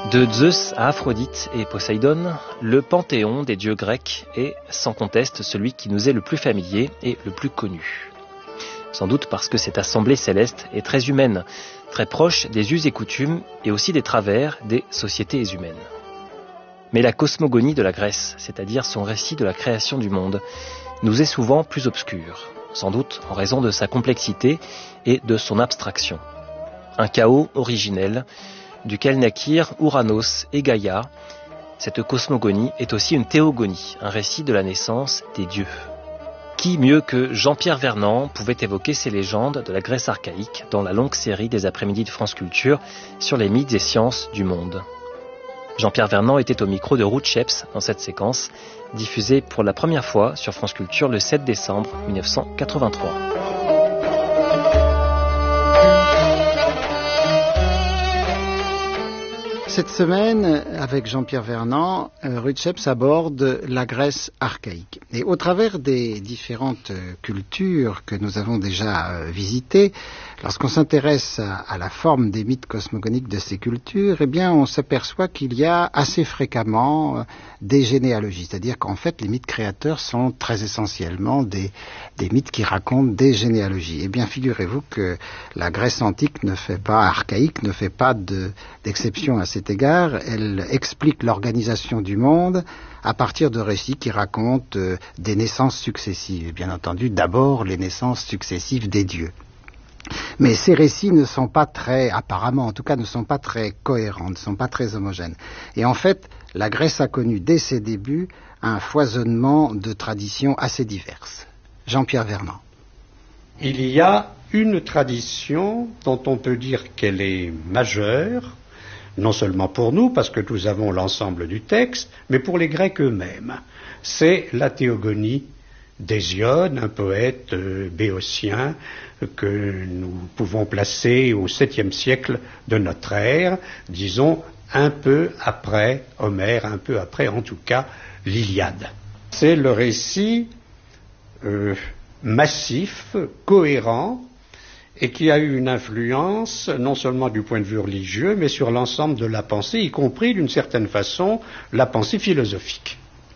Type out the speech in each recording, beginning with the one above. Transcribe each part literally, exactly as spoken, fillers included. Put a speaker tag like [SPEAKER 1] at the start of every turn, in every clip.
[SPEAKER 1] De Zeus à Aphrodite et Poséidon, le panthéon des dieux grecs est sans conteste celui qui nous est le plus familier et le plus connu. Sans doute parce que cette assemblée céleste est très humaine, très proche des us et coutumes et aussi des travers des sociétés humaines. Mais la cosmogonie de la Grèce, c'est-à-dire son récit de la création du monde, nous est souvent plus obscure, sans doute en raison de sa complexité et de son abstraction. Un chaos originel, duquel naquirent Ouranos et Gaïa. Cette cosmogonie est aussi une théogonie, un récit de la naissance des dieux. Qui mieux que Jean-Pierre Vernant pouvait évoquer ces légendes de la Grèce archaïque dans la longue série des après-midi de France Culture sur les mythes et sciences du monde. Jean-Pierre Vernant était au micro de Ruth Sheps dans cette séquence, diffusée pour la première fois sur France Culture le sept décembre mille neuf cent quatre-vingt-trois.
[SPEAKER 2] Cette semaine, avec Jean-Pierre Vernant, euh, Ruth Sheps aborde la Grèce archaïque. Et au travers des différentes euh, cultures que nous avons déjà euh, visitées, lorsqu'on s'intéresse à, à la forme des mythes cosmogoniques de ces cultures, eh bien, on s'aperçoit qu'il y a assez fréquemment euh, des généalogies. C'est-à-dire qu'en fait, les mythes créateurs sont très essentiellement des, des mythes qui racontent des généalogies. Eh bien, figurez-vous que la Grèce antique ne fait pas, archaïque, ne fait pas de, d'exception à cet égard. Elle explique l'organisation du monde à partir de récits qui racontent euh, des naissances successives. Et bien entendu, d'abord les naissances successives des dieux. Mais ces récits ne sont pas très, apparemment en tout cas, ne sont pas très cohérents, ne sont pas très homogènes. Et en fait, la Grèce a connu dès ses débuts un foisonnement de traditions assez diverses. Jean-Pierre Vernant.
[SPEAKER 3] Il y a une tradition dont on peut dire qu'elle est majeure, non seulement pour nous, parce que nous avons l'ensemble du texte, mais pour les Grecs eux-mêmes. C'est la théogonie d'Hésiode, un poète euh, béotien euh, que nous pouvons placer au septième siècle de notre ère, disons un peu après Homère, un peu après en tout cas l'Iliade. C'est le récit euh, massif, cohérent, et qui a eu une influence non seulement du point de vue religieux, mais sur l'ensemble de la pensée, y compris d'une certaine façon la pensée philosophique.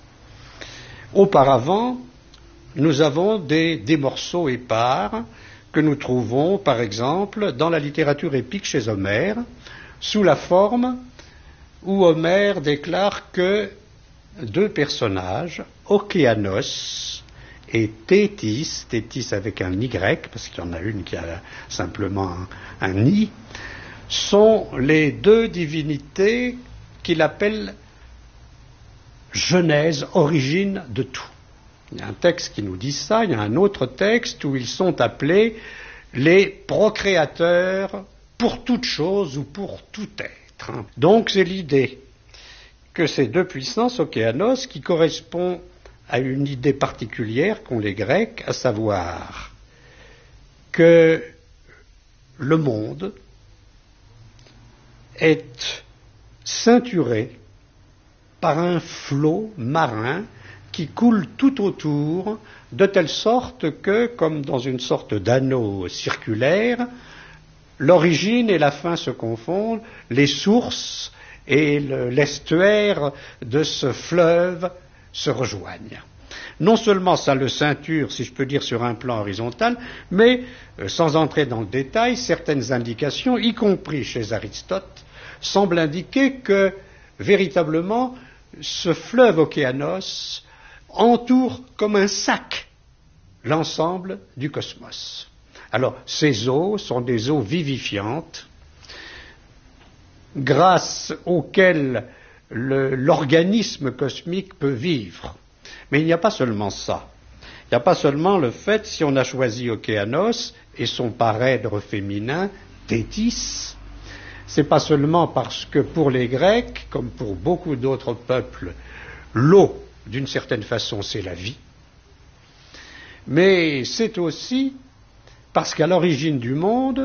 [SPEAKER 3] Auparavant, nous avons des, des morceaux épars que nous trouvons, par exemple, dans la littérature épique chez Homère, sous la forme où Homère déclare que deux personnages, Océanos et Thétis, Thétis avec un Y, parce qu'il y en a une qui a simplement un, un I, sont les deux divinités qu'il appelle genèse, origine de tout. Il y a un texte qui nous dit ça, il y a un autre texte où ils sont appelés les procréateurs pour toute chose ou pour tout être. Donc c'est l'idée que ces deux puissances, Océanos, qui correspond à une idée particulière qu'ont les Grecs, à savoir que le monde est ceinturé par un flot marin qui coule tout autour, de telle sorte que, comme dans une sorte d'anneau circulaire, l'origine et la fin se confondent, les sources et le, l'estuaire de ce fleuve se rejoignent. Non seulement ça le ceinture, si je peux dire, sur un plan horizontal, mais, euh, sans entrer dans le détail, certaines indications, y compris chez Aristote, semblent indiquer que, véritablement, ce fleuve Océanos entoure comme un sac l'ensemble du cosmos. Alors, ces eaux sont des eaux vivifiantes, grâce auxquelles le, l'organisme cosmique peut vivre. Mais il n'y a pas seulement ça. Il n'y a pas seulement le fait, si on a choisi Océanos et son parèdre féminin, Thétis, c'est pas seulement parce que pour les Grecs, comme pour beaucoup d'autres peuples, l'eau, d'une certaine façon, c'est la vie, mais c'est aussi parce qu'à l'origine du monde,